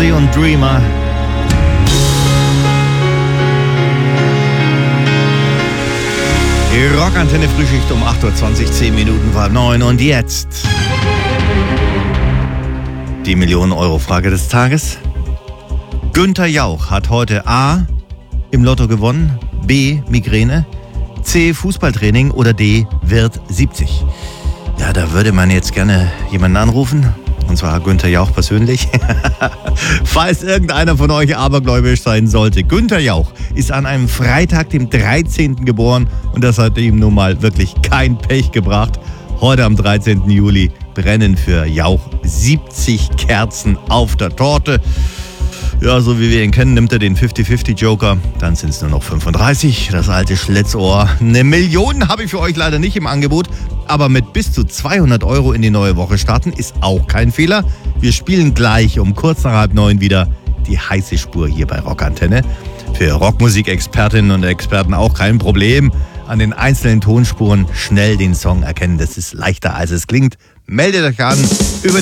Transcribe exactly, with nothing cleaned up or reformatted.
Ozzy und Dreamer. Die Rockantenne Frühschicht um acht Uhr zwanzig, zehn Minuten vor neun. Und jetzt die Millionen-Euro-Frage des Tages. Günther Jauch hat heute A. im Lotto gewonnen, B. Migräne, C. Fußballtraining oder D. wird siebzig. Ja, da würde man jetzt gerne jemanden anrufen. Und zwar Günther Jauch persönlich. Falls irgendeiner von euch abergläubisch sein sollte. Günther Jauch ist an einem Freitag, dem dreizehnten geboren. Und das hat ihm nun mal wirklich kein Pech gebracht. Heute am dreizehnten Juli brennen für Jauch siebzig Kerzen auf der Torte. Ja, so wie wir ihn kennen, nimmt er den fünfzig fünfzig Joker. Dann sind es nur noch fünfunddreißig. Das alte Schlitzohr. Eine Million habe ich für euch leider nicht im Angebot. Aber mit bis zu zweihundert Euro in die neue Woche starten ist auch kein Fehler. Wir spielen gleich um kurz nach halb neun wieder die heiße Spur hier bei Rockantenne. Für Rockmusikexpertinnen und Experten auch kein Problem. An den einzelnen Tonspuren schnell den Song erkennen. Das ist leichter als es klingt. Meldet euch an über